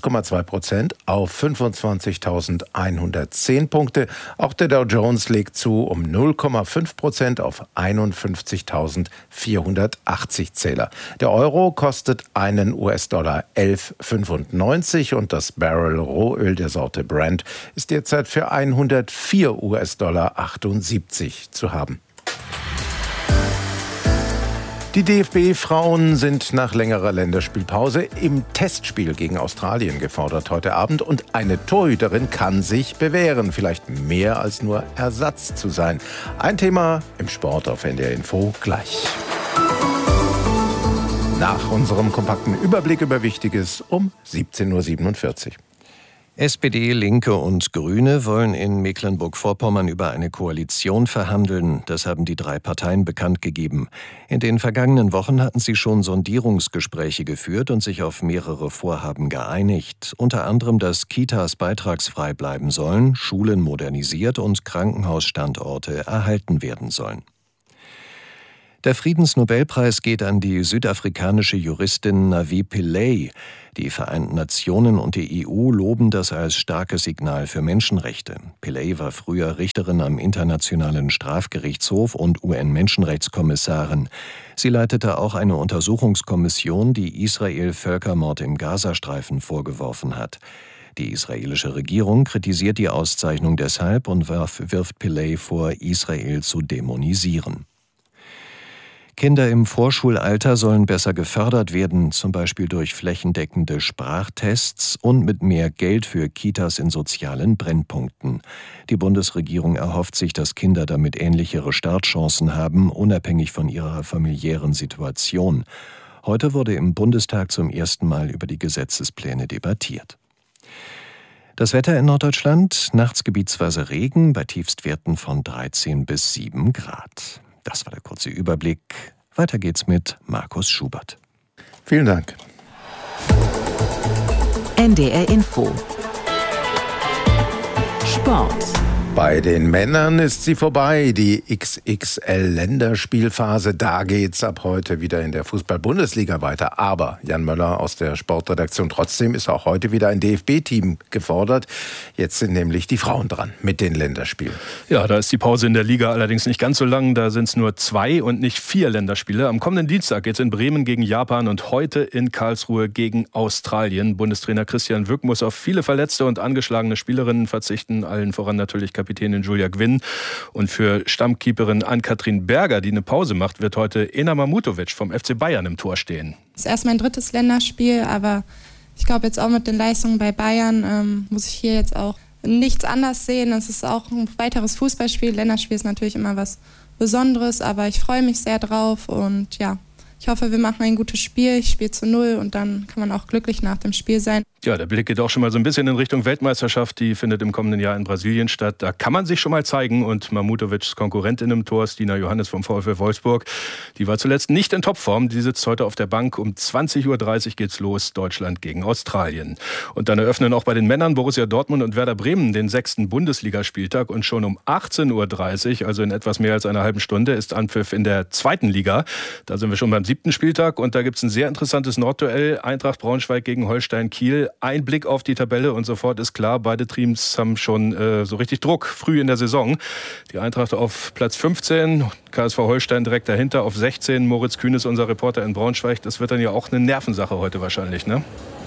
1,2% auf 25.110 Punkte. Auch der Dow Jones legt zu um 0,5% auf 51.480 Zähler. Der Euro kostet einen US-Dollar 11,95 und das Barrel Rohöl der Sorte Brent ist derzeit für 104 US-Dollar 78 zu haben. Die DFB-Frauen sind nach längerer Länderspielpause im Testspiel gegen Australien gefordert heute Abend. Und eine Torhüterin kann sich bewähren, vielleicht mehr als nur Ersatz zu sein. Ein Thema im Sport auf NDR Info gleich. Nach unserem kompakten Überblick über Wichtiges um 17.47 Uhr. SPD, Linke und Grüne wollen in Mecklenburg-Vorpommern über eine Koalition verhandeln. Das haben die drei Parteien bekannt gegeben. In den vergangenen Wochen hatten sie schon Sondierungsgespräche geführt und sich auf mehrere Vorhaben geeinigt. Unter anderem, dass Kitas beitragsfrei bleiben sollen, Schulen modernisiert und Krankenhausstandorte erhalten werden sollen. Der Friedensnobelpreis geht an die südafrikanische Juristin Navi Pillay. Die Vereinten Nationen und die EU loben das als starkes Signal für Menschenrechte. Pillay war früher Richterin am Internationalen Strafgerichtshof und UN-Menschenrechtskommissarin. Sie leitete auch eine Untersuchungskommission, die Israel Völkermord im Gazastreifen vorgeworfen hat. Die israelische Regierung kritisiert die Auszeichnung deshalb und wirft Pillay vor, Israel zu dämonisieren. Kinder im Vorschulalter sollen besser gefördert werden, zum Beispiel durch flächendeckende Sprachtests und mit mehr Geld für Kitas in sozialen Brennpunkten. Die Bundesregierung erhofft sich, dass Kinder damit ähnlichere Startchancen haben, unabhängig von ihrer familiären Situation. Heute wurde im Bundestag zum ersten Mal über die Gesetzespläne debattiert. Das Wetter in Norddeutschland, nachts gebietsweise Regen bei Tiefstwerten von 13 bis 7 Grad. Das war der kurze Überblick. Weiter geht's mit Markus Schubert. Vielen Dank. NDR Info. Sport. Bei den Männern ist sie vorbei, die XXL-Länderspielphase. Da geht's ab heute wieder in der Fußball-Bundesliga weiter. Aber Jan Möller aus der Sportredaktion, trotzdem ist auch heute wieder ein DFB-Team gefordert. Jetzt sind nämlich die Frauen dran mit den Länderspielen. Ja, da ist die Pause in der Liga allerdings nicht ganz so lang. Da sind es nur 2 und nicht 4 Länderspiele. Am kommenden Dienstag geht's in Bremen gegen Japan und heute in Karlsruhe gegen Australien. Bundestrainer Christian Wück muss auf viele verletzte und angeschlagene Spielerinnen verzichten. Allen voran natürlich Kapitänin Julia Gwynn. Und für Stammkeeperin Ann-Kathrin Berger, die eine Pause macht, wird heute Ena Mamutovic vom FC Bayern im Tor stehen. Das ist erst mein 3. Länderspiel, aber ich glaube jetzt auch mit den Leistungen bei Bayern muss ich hier jetzt auch nichts anders sehen. Es ist auch ein weiteres Fußballspiel. Länderspiel ist natürlich immer was Besonderes, aber ich freue mich sehr drauf und ja, ich hoffe, wir machen ein gutes Spiel. Ich spiele zu 0 und dann kann man auch glücklich nach dem Spiel sein. Ja, der Blick geht auch schon mal so ein bisschen in Richtung Weltmeisterschaft. Die findet im kommenden Jahr in Brasilien statt. Da kann man sich schon mal zeigen. Und Mamutovics Konkurrentin im Tor, Stina Johannes vom VfL Wolfsburg, die war zuletzt nicht in Topform. Die sitzt heute auf der Bank. Um 20.30 Uhr geht's los. Deutschland gegen Australien. Und dann eröffnen auch bei den Männern Borussia Dortmund und Werder Bremen den 6. Bundesligaspieltag. Und schon um 18.30 Uhr, also in etwas mehr als einer halben Stunde, ist Anpfiff in der 2. Liga. Da sind wir schon beim 7. Spieltag. Und da gibt's ein sehr interessantes Nordduell. Eintracht Braunschweig gegen Holstein Kiel. Ein Blick auf die Tabelle und sofort ist klar, beide Teams haben schon so richtig Druck früh in der Saison. Die Eintracht auf Platz 15, KSV Holstein direkt dahinter auf 16. Moritz Kühn ist unser Reporter in Braunschweig. Das wird dann ja auch eine Nervensache heute wahrscheinlich, ne?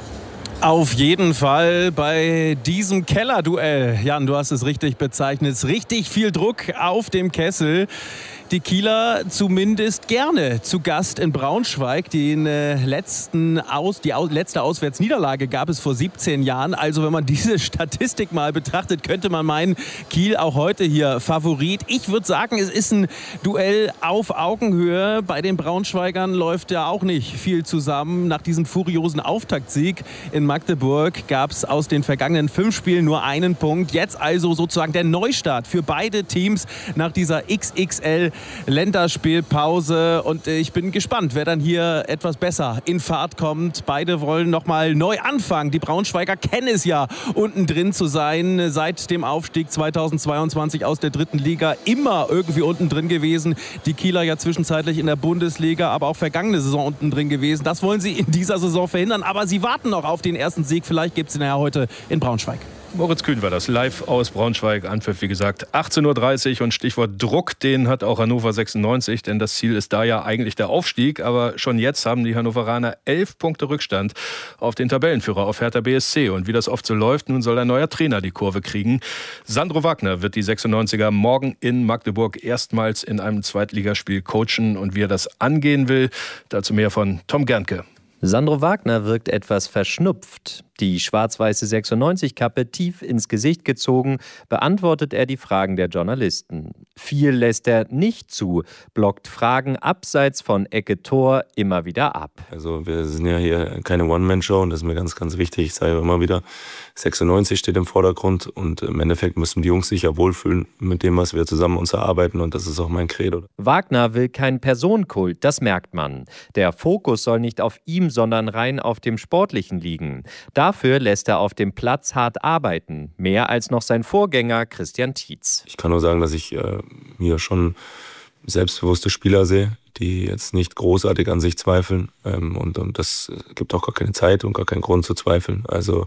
Auf jeden Fall bei diesem Kellerduell. Jan, du hast es richtig bezeichnet. Richtig viel Druck auf dem Kessel. Die Kieler zumindest gerne zu Gast in Braunschweig. Die letzte Auswärtsniederlage gab es vor 17 Jahren. Also wenn man diese Statistik mal betrachtet, könnte man meinen, Kiel auch heute hier Favorit. Ich würde sagen, es ist ein Duell auf Augenhöhe. Bei den Braunschweigern läuft ja auch nicht viel zusammen. Nach diesem furiosen Auftaktsieg in Magdeburg gab es aus den vergangenen 5 Spielen nur einen Punkt. Jetzt also sozusagen der Neustart für beide Teams nach dieser XXL-Länderspielpause. Und ich bin gespannt, wer dann hier etwas besser in Fahrt kommt. Beide wollen nochmal neu anfangen. Die Braunschweiger kennen es ja, unten drin zu sein. Seit dem Aufstieg 2022 aus der 3. Liga immer irgendwie unten drin gewesen. Die Kieler ja zwischenzeitlich in der Bundesliga, aber auch vergangene Saison unten drin gewesen. Das wollen sie in dieser Saison verhindern. Aber sie warten noch auf den ersten Sieg. Vielleicht gibt es ihn ja heute in Braunschweig. Moritz Kühn war das, live aus Braunschweig. Anpfiff, wie gesagt, 18:30 Uhr. Und Stichwort Druck, den hat auch Hannover 96, denn das Ziel ist da ja eigentlich der Aufstieg. Aber schon jetzt haben die Hannoveraner 11 Punkte Rückstand auf den Tabellenführer, auf Hertha BSC. Und wie das oft so läuft, nun soll ein neuer Trainer die Kurve kriegen. Sandro Wagner wird die 96er morgen in Magdeburg erstmals in einem Zweitligaspiel coachen. Und wie er das angehen will, dazu mehr von Tom Gernke. Sandro Wagner wirkt etwas verschnupft. Die schwarz-weiße 96-Kappe tief ins Gesicht gezogen, beantwortet er die Fragen der Journalisten. Viel lässt er nicht zu, blockt Fragen abseits von Ecke-Tor immer wieder ab. Also wir sind ja hier keine One-Man-Show und das ist mir ganz, ganz wichtig. Ich sage immer wieder, 96 steht im Vordergrund und im Endeffekt müssen die Jungs sich ja wohlfühlen mit dem, was wir zusammen uns erarbeiten und das ist auch mein Credo. Wagner will keinen Personenkult, das merkt man. Der Fokus soll nicht auf ihm, sondern rein auf dem Sportlichen liegen. Dafür lässt er auf dem Platz hart arbeiten, mehr als noch sein Vorgänger Christian Tietz. Ich kann nur sagen, dass ich hier schon selbstbewusste Spieler sehe, die jetzt nicht großartig an sich zweifeln und das gibt auch gar keine Zeit und gar keinen Grund zu zweifeln. Also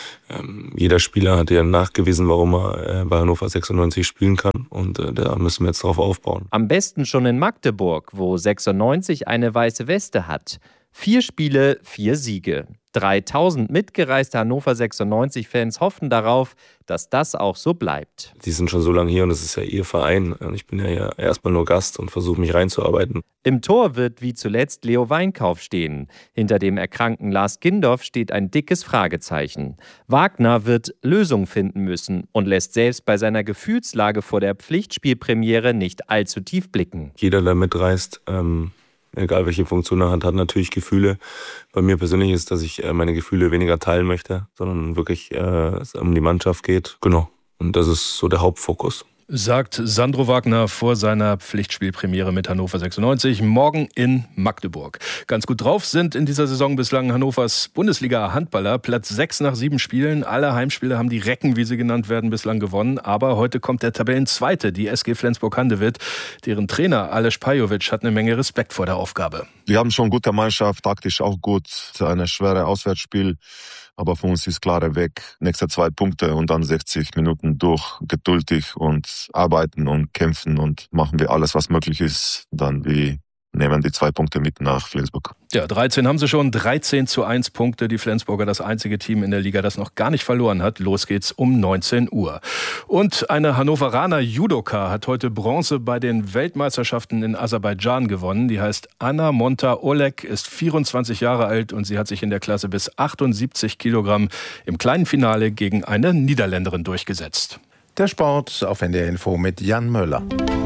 jeder Spieler hat ja nachgewiesen, warum er bei Hannover 96 spielen kann und da müssen wir jetzt drauf aufbauen. Am besten schon in Magdeburg, wo 96 eine weiße Weste hat. 4 Spiele, 4 Siege. 3000 mitgereiste Hannover 96-Fans hoffen darauf, dass das auch so bleibt. Die sind schon so lange hier und es ist ja ihr Verein. Und ich bin ja hier erstmal nur Gast und versuche mich reinzuarbeiten. Im Tor wird wie zuletzt Leo Weinkauf stehen. Hinter dem erkrankten Lars Gindorf steht ein dickes Fragezeichen. Wagner wird Lösungen finden müssen und lässt selbst bei seiner Gefühlslage vor der Pflichtspielpremiere nicht allzu tief blicken. Jeder, der mitreist, egal welche Funktion er hat natürlich Gefühle. Bei mir persönlich ist, dass ich meine Gefühle weniger teilen möchte, sondern wirklich es um die Mannschaft geht. Genau. Und das ist so der Hauptfokus. Sagt Sandro Wagner vor seiner Pflichtspielpremiere mit Hannover 96 morgen in Magdeburg. Ganz gut drauf sind in dieser Saison bislang Hannovers Bundesliga-Handballer. Platz 6 nach 7 Spielen. Alle Heimspiele haben die Recken, wie sie genannt werden, bislang gewonnen. Aber heute kommt der Tabellenzweite, die SG Flensburg-Handewitt. Deren Trainer Aleš Pajovic hat eine Menge Respekt vor der Aufgabe. Wir haben schon gute Mannschaft, taktisch auch gut. Eine schwere Auswärtsspiel. Aber für uns ist klarer Weg, nächste 2 Punkte und dann 60 Minuten durch, geduldig und arbeiten und kämpfen und machen wir alles, was möglich ist. Dann wir nehmen die 2 Punkte mit nach Flensburg. Ja, 13 haben sie schon, 13:1 Punkte. Die Flensburger, das einzige Team in der Liga, das noch gar nicht verloren hat. Los geht's um 19 Uhr. Und eine Hannoveraner Judoka hat heute Bronze bei den Weltmeisterschaften in Aserbaidschan gewonnen. Die heißt Anna Monta-Oleg, ist 24 Jahre alt und sie hat sich in der Klasse bis 78 Kilogramm im kleinen Finale gegen eine Niederländerin durchgesetzt. Der Sport auf NDR Info mit Jan Möller.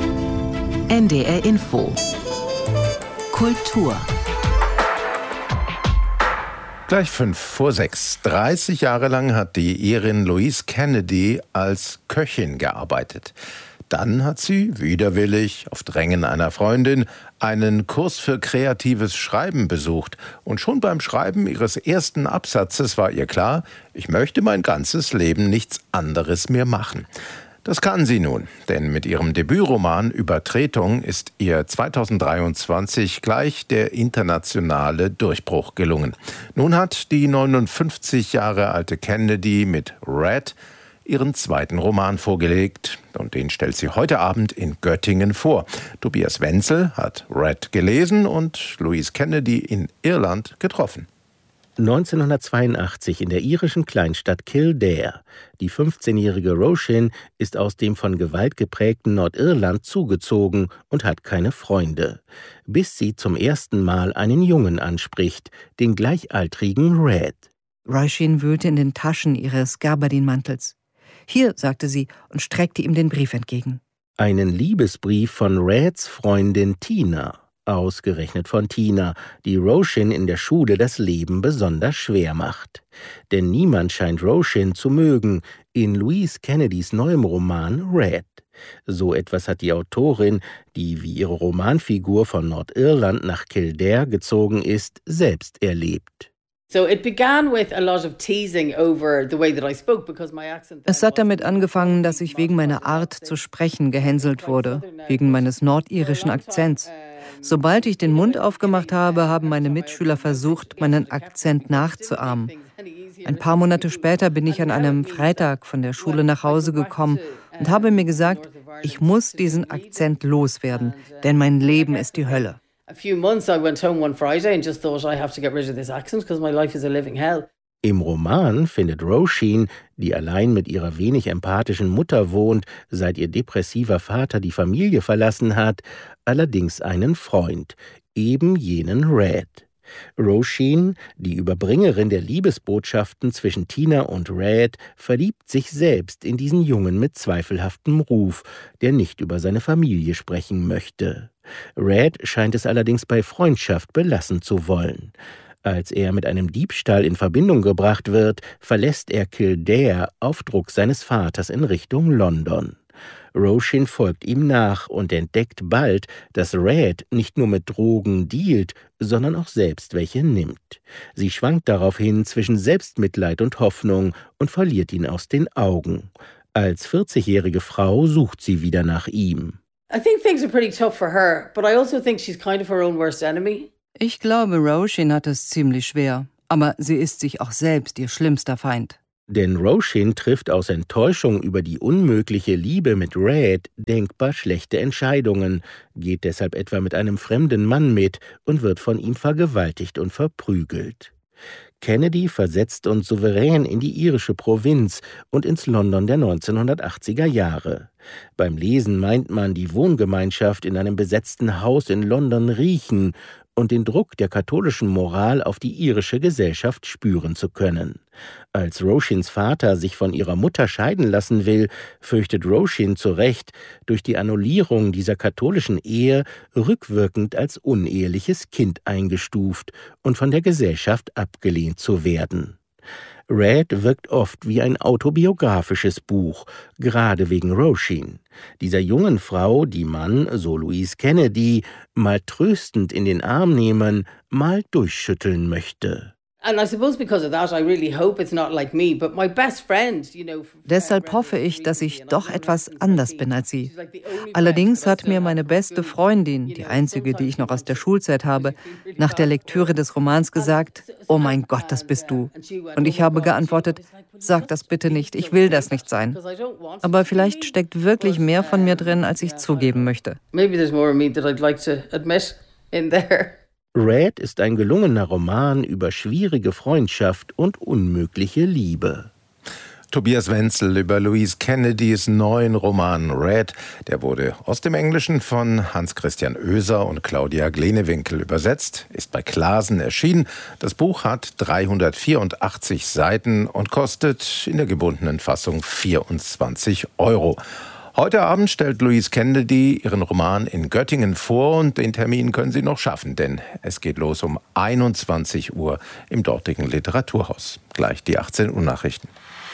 NDR Info. Kultur. Gleich 5:05. 30 Jahre lang hat die Irin Louise Kennedy als Köchin gearbeitet. Dann hat sie, widerwillig, auf Drängen einer Freundin, einen Kurs für kreatives Schreiben besucht. Und schon beim Schreiben ihres ersten Absatzes war ihr klar, ich möchte mein ganzes Leben nichts anderes mehr machen. Das kann sie nun, denn mit ihrem Debütroman Übertretung ist ihr 2023 gleich der internationale Durchbruch gelungen. Nun hat die 59 Jahre alte Kennedy mit Red ihren zweiten Roman vorgelegt und den stellt sie heute Abend in Göttingen vor. Tobias Wenzel hat Red gelesen und Louise Kennedy in Irland getroffen. 1982 in der irischen Kleinstadt Kildare. Die 15-jährige Roisin ist aus dem von Gewalt geprägten Nordirland zugezogen und hat keine Freunde. Bis sie zum ersten Mal einen Jungen anspricht, den gleichaltrigen Red. Roisin wühlte in den Taschen ihres Gabardinmantels. »Hier«, sagte sie und streckte ihm den Brief entgegen. Einen Liebesbrief von Reds Freundin Tina. Ausgerechnet von Tina, die Roisin in der Schule das Leben besonders schwer macht. Denn niemand scheint Roisin zu mögen, in Louise Kennedys neuem Roman Red. So etwas hat die Autorin, die wie ihre Romanfigur von Nordirland nach Kildare gezogen ist, selbst erlebt. Es hat damit angefangen, dass ich wegen meiner Art zu sprechen gehänselt wurde, wegen meines nordirischen Akzents. Sobald ich den Mund aufgemacht habe, haben meine Mitschüler versucht, meinen Akzent nachzuahmen. Ein paar Monate später bin ich an einem Freitag von der Schule nach Hause gekommen und habe mir gesagt, ich muss diesen Akzent loswerden, denn mein Leben ist die Hölle. Im Roman findet Roisin, die allein mit ihrer wenig empathischen Mutter wohnt, seit ihr depressiver Vater die Familie verlassen hat, allerdings einen Freund, eben jenen Red. Roisin, die Überbringerin der Liebesbotschaften zwischen Tina und Red, verliebt sich selbst in diesen Jungen mit zweifelhaftem Ruf, der nicht über seine Familie sprechen möchte. Red scheint es allerdings bei Freundschaft belassen zu wollen. Als er mit einem Diebstahl in Verbindung gebracht wird, verlässt er Kildare auf Druck seines Vaters in Richtung London. Roisin folgt ihm nach und entdeckt bald, dass Red nicht nur mit Drogen dealt, sondern auch selbst welche nimmt. Sie schwankt daraufhin zwischen Selbstmitleid und Hoffnung und verliert ihn aus den Augen. Als 40-jährige Frau sucht sie wieder nach ihm. Ich glaube, Roisin hat es ziemlich schwer, aber sie ist sich auch selbst ihr schlimmster Feind. Denn Roisin trifft aus Enttäuschung über die unmögliche Liebe mit Red denkbar schlechte Entscheidungen, geht deshalb etwa mit einem fremden Mann mit und wird von ihm vergewaltigt und verprügelt. Kennedy versetzt uns souverän in die irische Provinz und ins London der 1980er Jahre. Beim Lesen meint man, die Wohngemeinschaft in einem besetzten Haus in London riechen und den Druck der katholischen Moral auf die irische Gesellschaft spüren zu können. Als Roisins Vater sich von ihrer Mutter scheiden lassen will, fürchtet Roisin zu Recht, durch die Annullierung dieser katholischen Ehe rückwirkend als uneheliches Kind eingestuft und von der Gesellschaft abgelehnt zu werden. Red wirkt oft wie ein autobiografisches Buch, gerade wegen Roisin. Dieser jungen Frau, die man, so Louise Kennedy, mal tröstend in den Arm nehmen, mal durchschütteln möchte. Deshalb hoffe ich, dass ich doch etwas anders bin als sie. Allerdings hat mir meine beste Freundin, die einzige, die ich noch aus der Schulzeit habe, nach der Lektüre des Romans gesagt, oh mein Gott, das bist du. Und ich habe geantwortet, sag das bitte nicht, ich will das nicht sein. Aber vielleicht steckt wirklich mehr von mir drin, als ich zugeben möchte. Red ist ein gelungener Roman über schwierige Freundschaft und unmögliche Liebe. Tobias Wenzel über Louise Kennedys neuen Roman Red. Der wurde aus dem Englischen von Hans-Christian Oeser und Claudia Glenewinkel übersetzt, ist bei Clasen erschienen. Das Buch hat 384 Seiten und kostet in der gebundenen Fassung 24 €. Heute Abend stellt Louise Kennedy ihren Roman in Göttingen vor und den Termin können Sie noch schaffen, denn es geht los um 21 Uhr im dortigen Literaturhaus. Gleich die 18 Uhr Nachrichten.